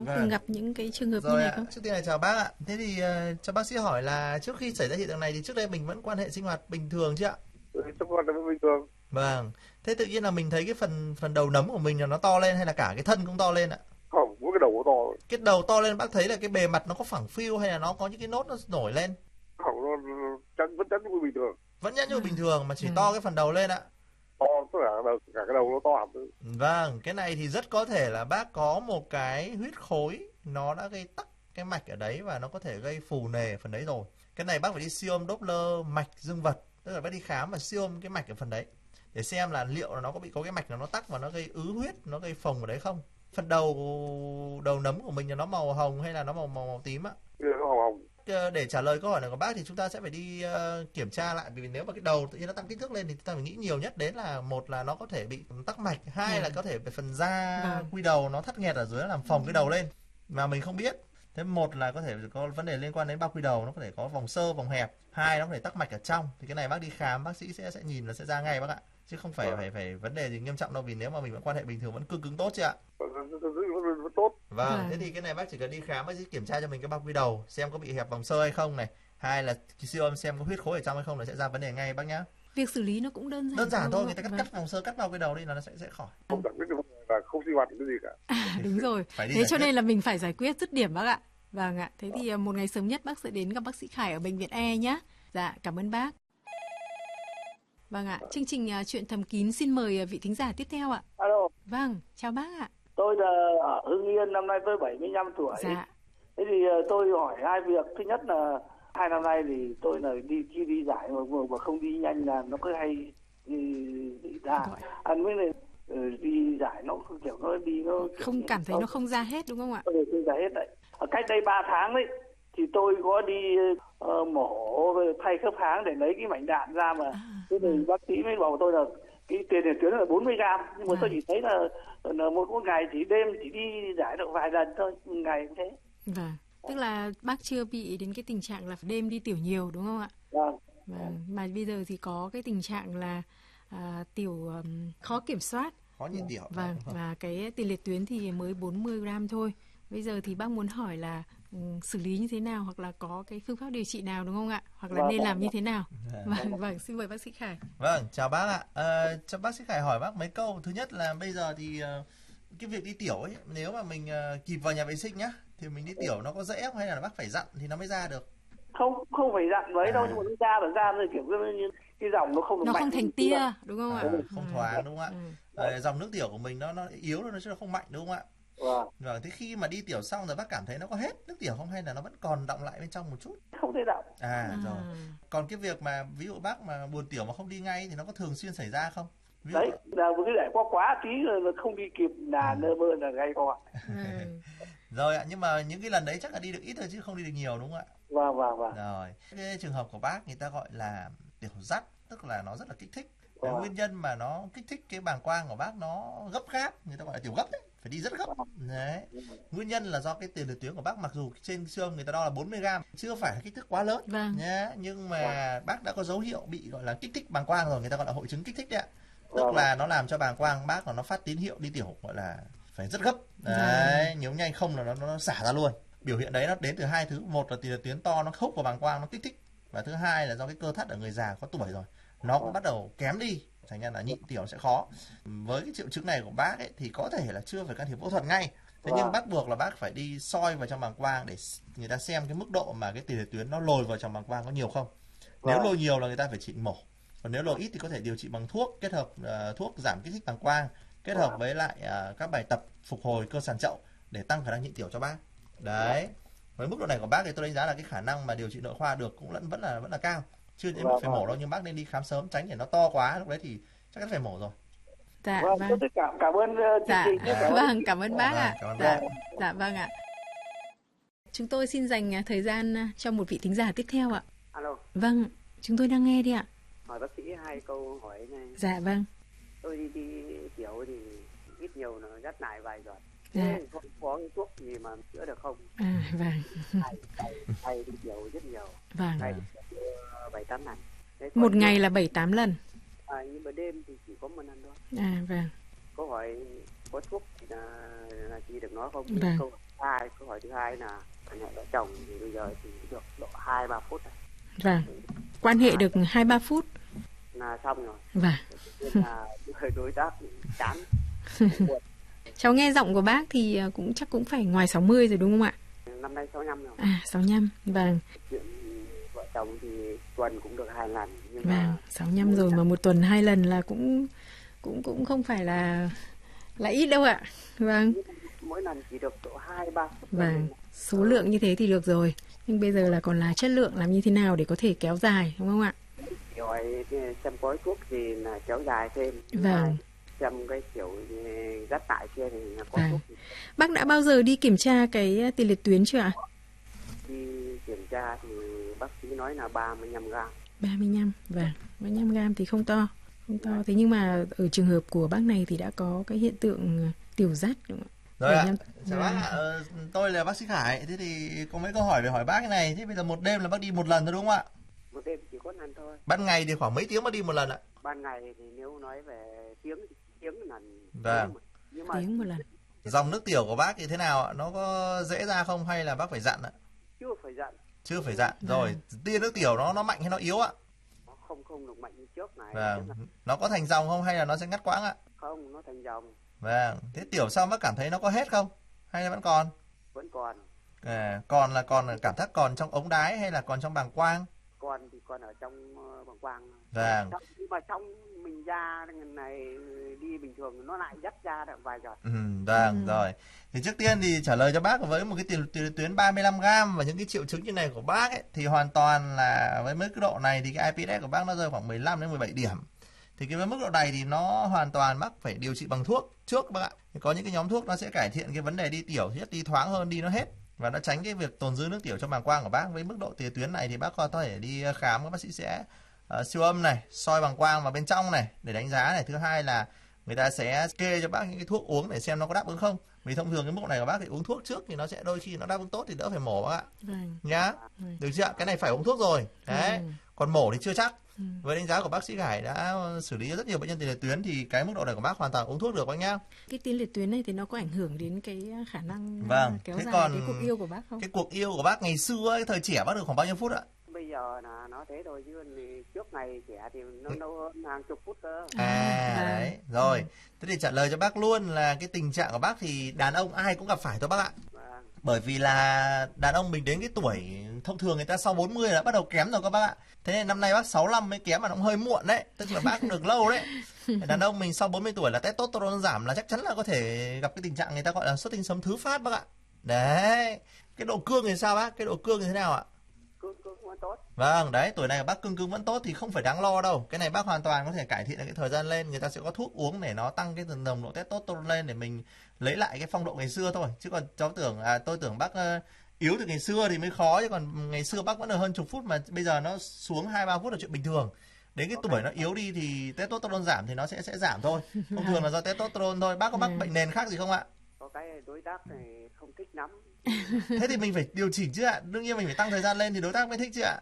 từng gặp những cái trường hợp Rồi như này không? trước tiên là chào bác ạ. Thế thì cho bác sĩ hỏi là trước khi xảy ra hiện tượng này thì trước đây mình vẫn quan hệ sinh hoạt bình thường chứ ạ? Trong con là bình thường. Vâng. Thế tự nhiên là mình thấy cái phần đầu nấm của mình là nó to lên hay là cả cái thân cũng to lên ạ? Không, mỗi cái đầu nó to. Cái đầu to lên bác thấy là cái bề mặt nó có phẳng phiu hay là nó có những cái nốt nó nổi lên? Không, nó vẫn chắn như bình thường. Vẫn nhẵn như bình thường mà chỉ to cái phần đầu lên ạ. To, tức là cả cái đầu nó to hẳn. Vâng, cái này thì rất có thể là bác có một cái huyết khối nó đã gây tắc cái mạch ở đấy và nó có thể gây phù nề ở phần đấy rồi. Cái này bác phải đi siêu âm Doppler mạch dương vật, tức là bác đi khám và siêu âm cái mạch ở phần đấy để xem là liệu là nó có cái mạch nào nó tắc và nó gây ứ huyết, nó gây phồng ở đấy không. Phần đầu nấm của mình là nó màu hồng hay là nó màu tím ạ? Nó màu hồng. Để trả lời câu hỏi này của bác thì chúng ta sẽ phải đi kiểm tra lại, vì nếu mà cái đầu tự nhiên nó tăng kích thước lên thì chúng ta phải nghĩ nhiều nhất đến là một là nó có thể bị tắc mạch, hai là có thể về phần da quy đầu nó thắt nghẹt ở dưới làm phồng cái đầu lên mà mình không biết. Thế một là có thể có vấn đề liên quan đến bao quy đầu, nó có thể có vòng sơ, vòng hẹp, hai nó có thể tắc mạch ở trong. Thì cái này bác đi khám bác sĩ sẽ nhìn là sẽ ra ngay bác ạ, chứ không phải vấn đề gì nghiêm trọng đâu, vì nếu mà mình vẫn quan hệ bình thường vẫn cứng tốt chứ ạ. Vẫn tốt. Vâng, thế thì cái này bác chỉ cần đi khám, bác sĩ kiểm tra cho mình cái bao quy đầu xem có bị hẹp vòng sơ hay không này, hai là siêu âm xem có huyết khối ở trong hay không là sẽ ra vấn đề ngay bác nhá. Việc xử lý nó cũng đơn giản thôi, người ta cắt vòng sơ, cắt bao quy đầu đi là nó sẽ khỏi. Không giải quyết được là không sinh hoạt được cái gì cả. Đúng rồi. Thế cho nên là mình phải giải quyết dứt điểm bác ạ. Vâng ạ, thế thì một ngày sớm nhất bác sẽ đến gặp bác sĩ Khải ở bệnh viện E nhé. Dạ, cảm ơn bác. Vâng ạ, chương trình Chuyện Thầm Kín xin mời vị thính giả tiếp theo ạ. Alo. Vâng, chào bác ạ. Tôi là ở Hưng Yên, năm nay tôi 75 tuổi. Dạ. Thế thì tôi hỏi hai việc. Thứ nhất là 2 năm nay thì tôi là đi giải mà không đi nhanh là nó cứ hay bị ra. Mới này đi giải nó kiểu nó đi nó không cảm thấy nó không ra hết đúng không ạ? Không ra hết đấy. Ở cách đây 3 tháng đấy thì tôi có đi mổ thay khớp háng để lấy cái mảnh đạn ra mà thế thì bác sĩ mới bảo tôi là cái tiền tiền tuyến là 40 gram, nhưng mà tôi chỉ thấy là một ngày chỉ đêm chỉ đi giải được vài lần thôi, ngày như thế. Vâng, tức là bác chưa bị đến cái tình trạng là đêm đi tiểu nhiều đúng không ạ? Vâng. Mà bây giờ thì có cái tình trạng là tiểu khó kiểm soát, khó nhịn tiểu. Vâng, và cái tiền liệt tuyến thì mới 40 gram thôi. Bây giờ thì bác muốn hỏi là xử lý như thế nào, hoặc là có cái phương pháp điều trị nào đúng không ạ? Hoặc là nên làm như thế nào? Vâng, xin mời bác sĩ Khải. Vâng, chào bác ạ. Cho bác sĩ Khải hỏi bác mấy câu. Thứ nhất là bây giờ thì cái việc đi tiểu ấy, nếu mà mình kịp vào nhà vệ sinh nhá, thì mình đi tiểu nó có dễ không hay là bác phải dặn thì nó mới ra được? Không phải dặn mấy đâu, nhưng mà nó ra rồi kiểu như cái dòng nó không nó mạnh, không thành tia đúng không ạ? Không thoáng đúng không ạ? Dòng nước tiểu của mình nó yếu thôi, chứ nó không mạnh đúng không ạ? Vâng, thế khi mà đi tiểu xong rồi bác cảm thấy nó có hết nước tiểu không hay là nó vẫn còn đọng lại bên trong một chút? Không thấy đọng. Rồi. Còn cái việc mà ví dụ bác mà buồn tiểu mà không đi ngay thì nó có thường xuyên xảy ra không? Đấy, là một cái giải quá tí rồi không đi kịp là nơ mơ là gây co. Rồi ạ, nhưng mà những cái lần đấy chắc là đi được ít thôi chứ không đi được nhiều đúng không ạ? Vâng. Rồi, cái trường hợp của bác người ta gọi là tiểu dắt, tức là nó rất là kích thích. Nguyên nhân mà nó kích thích cái bàng quang của bác nó gấp gáp, người ta gọi là tiểu gấp đấy, phải đi rất gấp. Đấy. Nguyên nhân là do cái tiền liệt tuyến của bác, mặc dù trên xương người ta đo là 40 gram, chưa phải là kích thước quá lớn nhé, nhưng mà bác đã có dấu hiệu bị gọi là kích thích bàng quang rồi, người ta gọi là hội chứng kích thích đấy ạ. Tức là nó làm cho bàng quang bác nó phát tín hiệu đi tiểu gọi là phải rất gấp. Đấy, nếu nhanh không là nó xả ra luôn. Biểu hiện đấy nó đến từ hai thứ, một là tiền liệt tuyến to nó húc vào bàng quang nó kích thích, và thứ hai là do cái cơ thắt ở người già có tuổi rồi nó cũng bắt đầu kém đi, thành ra là nhịn tiểu sẽ khó. Với cái triệu chứng này của bác ấy thì có thể là chưa phải can thiệp phẫu thuật ngay, thế nhưng bắt buộc là bác phải đi soi vào trong bàng quang để người ta xem cái mức độ mà cái tiền liệt tuyến nó lồi vào trong bàng quang có nhiều không. Nếu lồi nhiều là người ta phải trị mổ, còn nếu lồi ít thì có thể điều trị bằng thuốc, kết hợp thuốc giảm kích thích bàng quang kết hợp với lại các bài tập phục hồi cơ sàn chậu để tăng khả năng nhịn tiểu cho bác. Đấy, với mức độ này của bác thì tôi đánh giá là cái khả năng mà điều trị nội khoa được cũng vẫn là cao, chưa đến mức phải mổ đâu, nhưng bác nên đi khám sớm, tránh để nó to quá, lúc đấy thì chắc chắn phải mổ rồi. Dạ, vâng. Cảm ơn chương trình. Vâng, cảm ơn bác ạ. Dạ, vâng ạ. Chúng tôi xin dành thời gian cho một vị thính giả tiếp theo ạ. Alo. Vâng, chúng tôi đang nghe đi ạ. Hỏi bác sĩ 2 câu hỏi này. Dạ vâng. Tôi đi tiểu thì ít nhiều nó dắt lại vài giọt. Thế không có cái thuốc gì mà chữa được không? Vâng. Hay đi tiểu rất nhiều. Vâng. Ngày 7-8 lần. Một ngày là 7-8 lần. Nhưng mà đêm thì chỉ có 1 lần thôi. Vâng. Câu hỏi có thuốc là chị được nói không? Vâng. Câu câu hỏi thứ hai là quan hệ vợ chồng thì bây giờ thì được độ 2-3 phút rồi. Vâng. Quan hệ được 2-3 phút Là xong rồi. Vâng. Nên là đối tác chán. Cháu nghe giọng của bác thì cũng chắc cũng phải ngoài 60 rồi đúng không ạ? Năm nay 65 rồi. 65. Vâng. Chuyện vợ chồng thì tuần cũng được 2 lần, nhưng Vâng, mà 65 rồi mà một tuần 2 lần là cũng không phải là ít đâu ạ. Vâng. mỗi lần chỉ được độ 2-3 phút. Vâng, số lượng như thế thì được rồi. Nhưng bây giờ là còn là chất lượng làm như thế nào để có thể kéo dài, đúng không ạ? Rồi xem có thuốc gì là kéo dài thêm. Vâng. Xem cái kiểu dắt tại kia thì là có Vâng. thuốc gì. Bác đã bao giờ đi kiểm tra cái tiền liệt tuyến chưa ạ? Đi kiểm tra thì bác sĩ nói là 35 gram. 35, vâng, 35 gram thì không to. Thế nhưng mà ở trường hợp của bác này thì đã có cái hiện tượng tiểu dắt đúng không ạ? Rồi ạ, chào bác ạ. Tôi là bác sĩ Khải. Thế thì có mấy câu hỏi để hỏi bác cái này. Thế bây giờ một đêm là bác đi một lần thôi đúng không ạ? Một đêm chỉ có lần thôi. Ban ngày thì khoảng mấy tiếng mới đi một lần ạ? Ban ngày thì nếu nói về tiếng lần. Vâng. Nhưng mà Tiếng một lần. Dòng nước tiểu của bác thì thế nào ạ? Nó có dễ ra không hay là bác phải dặn ạ? chưa phải dặn. Rồi, tia nước tiểu nó mạnh hay nó yếu ạ? Nó không được mạnh như trước này. Vâng. Nó có thành dòng không hay là nó sẽ ngắt quãng ạ? Không, nó thành dòng. Vâng. Thế tiểu xong bác cảm thấy nó có hết không? Hay là vẫn còn? Vẫn còn. Còn cảm giác còn trong ống đái hay là còn trong bàng quang? Còn thì còn ở trong bàng quang. Vâng. Nhưng mà trong mình ra này đi bình thường nó lại dắt ra được vài giọt. Vâng, rồi. Thì trước tiên thì trả lời cho bác với một cái tiền tuyến 35g và những cái triệu chứng như này của bác ấy thì hoàn toàn là với mấy cái độ này thì cái IPS của bác nó rơi khoảng 15 đến 17 điểm. Thì cái với mức độ này thì nó hoàn toàn bác phải điều trị bằng thuốc trước bác ạ. Thì có những cái nhóm thuốc nó sẽ cải thiện cái vấn đề đi tiểu, nhất đi thoáng hơn, đi nó hết và nó tránh cái việc tồn dư nước tiểu trong bàng quang của bác. Với mức độ tiền tuyến này thì bác có thể đi khám, các bác sĩ sẽ siêu âm này, soi bàng quang vào bên trong này để đánh giá này. Thứ hai là người ta sẽ kê cho bác những cái thuốc uống để xem nó có đáp ứng không. Vì thông thường cái mức này của bác thì uống thuốc trước thì nó sẽ đôi khi nó đáp ứng tốt thì đỡ phải mổ bác ạ. Nhá. Được chưa ạ? Cái này phải uống thuốc rồi. Đấy. Còn mổ thì chưa chắc. Với đánh giá của bác sĩ Khải đã xử lý rất nhiều bệnh nhân tiền liệt tuyến thì cái mức độ này của bác hoàn toàn uống thuốc được bác nhá. Cái tiền liệt tuyến này thì nó có ảnh hưởng đến cái khả năng kéo dài còn cái cuộc yêu của bác không? Cái cuộc yêu của bác ngày xưa ấy, thời trẻ bác được khoảng bao nhiêu phút ạ? Bây giờ là nó thế thôi chứ trước ngày trẻ thì nó lâu hơn hàng chục phút cơ. Đấy. Rồi. Thế thì trả lời cho bác luôn là cái tình trạng của bác thì đàn ông ai cũng gặp phải thôi bác ạ. Bởi vì là đàn ông mình đến cái tuổi thông thường người ta sau 40 đã bắt đầu kém rồi các bác ạ. Thế nên năm nay bác 65 mới kém mà nó cũng hơi muộn đấy. Tức là bác cũng được lâu đấy. Đàn ông mình sau 40 tuổi là testosterone giảm là chắc chắn là có thể gặp cái tình trạng người ta gọi là xuất tinh sớm thứ phát bác ạ. Đấy. Cái độ cương thì sao bác? Cái độ cương như thế nào ạ? Cương vẫn tốt. Vâng, đấy, tuổi này bác cương vẫn tốt thì không phải đáng lo đâu. Cái này bác hoàn toàn có thể cải thiện được cái thời gian lên. Người ta sẽ có thuốc uống để nó tăng cái nồng độ testosterone lên để mình lấy lại cái phong độ ngày xưa thôi. Chứ còn tôi tưởng bác yếu từ ngày xưa thì mới khó, chứ còn ngày xưa bác vẫn được hơn chục phút mà bây giờ nó xuống 2-3 phút là chuyện bình thường. Đến cái tuổi nó yếu đi thì testosterone giảm thì nó sẽ giảm thôi. Thông thường là do testosterone thôi. Bác có mắc bệnh nền khác gì không ạ? Có cái đối tác này không thích lắm. Thế thì mình phải điều chỉnh chứ ạ. Đương nhiên mình phải tăng thời gian lên thì đối tác mới thích chứ ạ.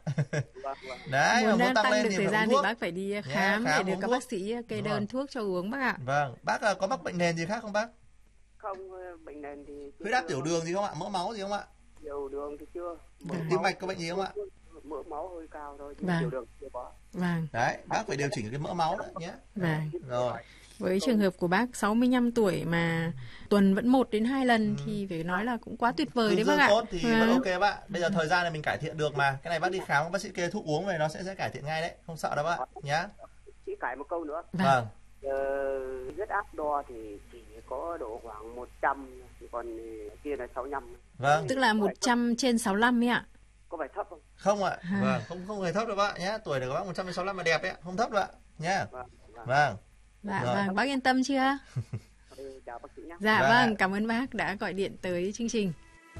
Đấy, muốn tăng lên được thì thời gian uống thuốc. Thì bác phải đi khám để được các bác sĩ kê đơn thuốc cho uống bác ạ. Vâng, bác có mắc bệnh nền gì khác không bác? Không, bệnh nền thì huyết áp tiểu đường gì không ạ? Mỡ máu gì không ạ? Tiểu đường thì chưa. Tim mạch có bệnh gì không ạ? Mỡ máu hơi cao thôi, tiểu đường chưa có. Vâng. Đấy, bác phải điều chỉnh cái mỡ máu đó nhé. Vâng. Rồi. Với trường hợp của bác 65 tuổi mà tuần vẫn 1 đến 2 lần thì phải nói là cũng quá tuyệt vời đấy bác ạ. Tốt thì vẫn ok bác. Bây giờ thời gian này mình cải thiện được mà. Cái này bác đi khám, bác sĩ kê thuốc uống về nó sẽ cải thiện ngay đấy, không sợ đâu bác nhá. Chỉ cải một câu nữa. Vâng. Huyết áp đo thì chỉ có độ khoảng 100, còn kia là 65. Vâng. Tức là 100 trên 65 ấy ạ. Có phải thấp không? Không ạ. Vâng, không hề thấp đâu bác nhá. Tuổi của bác 165 là đẹp đấy, không thấp đâu ạ nhá. Vâng. Vâng, bác yên tâm chưa? Chào bác sĩ nhé. Dạ vâng, cảm ơn bác đã gọi điện tới chương trình.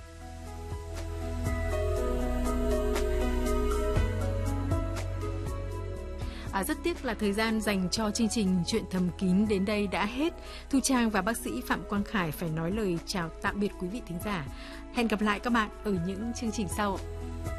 Rất tiếc là thời gian dành cho chương trình Chuyện Thầm Kín đến đây đã hết. Thu Trang và bác sĩ Phạm Quang Khải phải nói lời chào tạm biệt quý vị thính giả. Hẹn gặp lại các bạn ở những chương trình sau.